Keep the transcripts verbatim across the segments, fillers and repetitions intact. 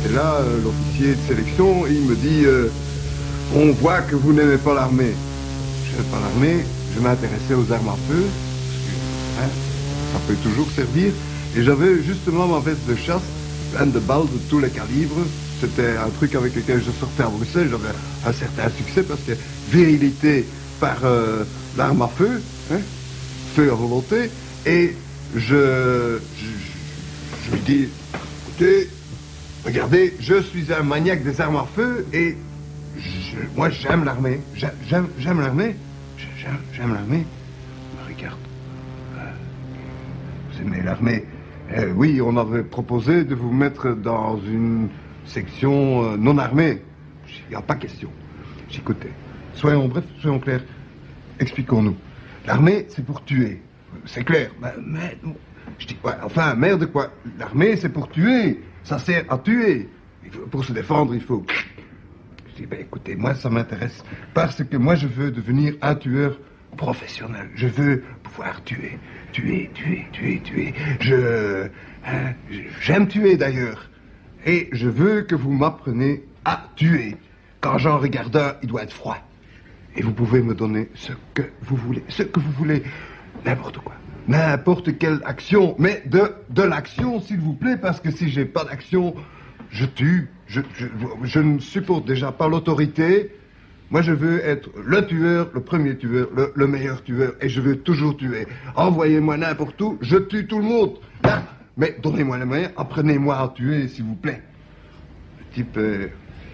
était là, euh, l'officier de sélection, et il me dit euh, on voit que vous n'aimez pas l'armée. Je n'aime pas l'armée, je m'intéressais aux armes à feu, parce que hein, ça peut toujours servir. Et j'avais justement ma veste de chasse, pleine de balles de tous les calibres. C'était un truc avec lequel je sortais à Bruxelles, j'avais un certain succès, parce que virilité par euh, l'arme à feu, hein, feu à volonté, et je, je, je lui dis, écoutez, regardez, je suis un maniaque des armes à feu, et je, moi j'aime l'armée, j'aime, j'aime l'armée, j'aime, j'aime l'armée. Regarde, euh, vous aimez l'armée? Eh oui, on avait proposé de vous mettre dans une section euh, non armée. Il n'y a pas question. J'écoutais. Soyons bref, soyons clairs. Expliquons-nous. L'armée, c'est pour tuer. C'est clair. Mais, mais je dis, ouais, enfin, merde quoi. L'armée, c'est pour tuer. Ça sert à tuer. Il faut, pour se défendre, il faut... Je dis, ben écoutez, moi, ça m'intéresse. Parce que moi, je veux devenir un tueur professionnel. Je veux pouvoir tuer. Tuer, tuer, tuer, tuer. Je... Hein, j'aime tuer, d'ailleurs. Et je veux que vous m'appreniez à tuer. Quand j'en regarde un, il doit être froid. Et vous pouvez me donner ce que vous voulez. Ce que vous voulez. N'importe quoi. N'importe quelle action. Mais de, de l'action, s'il vous plaît, parce que si j'ai pas d'action, je tue. Je, je, je ne supporte déjà pas l'autorité. Moi, je veux être le tueur, le premier tueur, le, le meilleur tueur. Et je veux toujours tuer. Envoyez-moi n'importe où, je tue tout le monde. Là. Mais donnez-moi les moyens, apprenez-moi à tuer, s'il vous plaît. Le type, euh,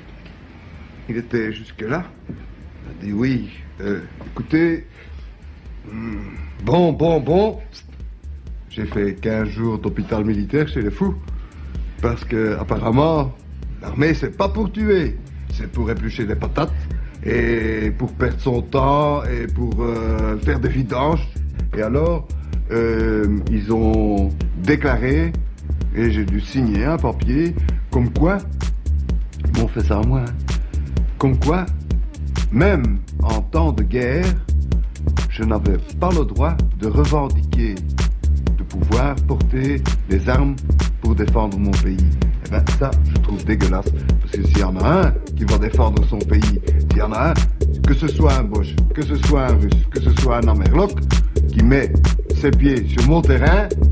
il était jusque-là. Il a dit oui, euh, écoutez, hmm, bon, bon, bon. J'ai fait quinze jours d'hôpital militaire chez les fous. Parce que, apparemment, l'armée, c'est pas pour tuer. C'est pour éplucher des patates, et pour perdre son temps, et pour euh, faire des vidanges. Et alors... Euh, ils ont déclaré, et j'ai dû signer un papier, comme quoi, ils m'ont fait ça à moi, hein, comme quoi, même en temps de guerre, je n'avais pas le droit de revendiquer, de pouvoir porter des armes pour défendre mon pays. Eh bien, ça, je trouve dégueulasse, parce que s'il y en a un qui va défendre son pays, s'il y en a un, que ce soit un Boche, que ce soit un Russe, que ce soit un Amerloc, qui met ses pieds sur mon terrain,